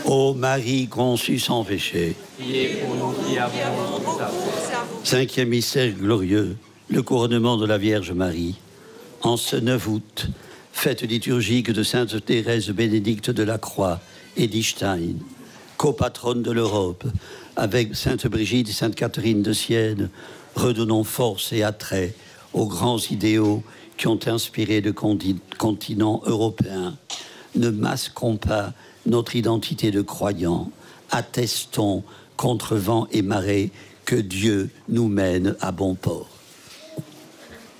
Ô Marie conçue sans péché. Priez pour nous qui avons tout à faire. Cinquième mystère glorieux, le couronnement de la Vierge Marie. En ce 9 août, fête liturgique de Sainte Thérèse Bénédicte de la Croix et d'Istein, copatronne de l'Europe, avec Sainte Brigitte et Sainte Catherine de Sienne, redonnons force et attrait aux grands idéaux qui ont inspiré le continent européen. Ne masquons pas notre identité de croyants, attestons contre vent et marée que Dieu nous mène à bon port.